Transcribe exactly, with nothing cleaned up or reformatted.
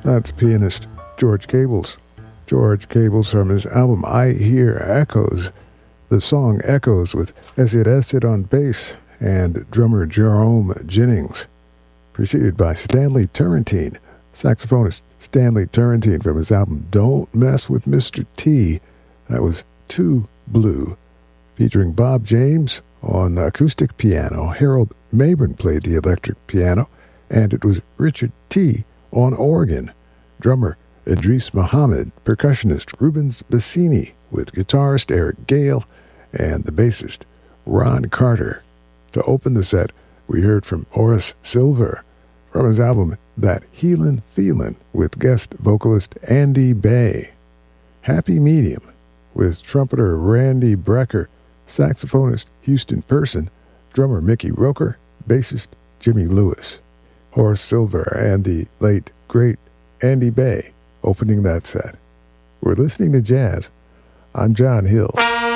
That's pianist George Cables. George Cables from his album I Hear Echoes. The song Echoes with Ezzy Ested on bass and drummer Jerome Jennings. Preceded by Stanley Turrentine, saxophonist Stanley Turrentine from his album Don't Mess with Mister T. That was Too Blue, featuring Bob James on acoustic piano. Harold Mabern played the electric piano, and it was Richard T. on organ. Drummer Idris Muhammad, percussionist Rubens Bassini, with guitarist Eric Gale, and the bassist Ron Carter. To open the set, we heard from Horace Silver from his album That Healin' Feelin' with guest vocalist Andy Bay. Happy Medium with trumpeter Randy Brecker, saxophonist Houston Person, drummer Mickey Roker, bassist Jimmy Lewis. Horace Silver and the late, great Andy Bay opening that set. We're listening to jazz. I'm John Hill.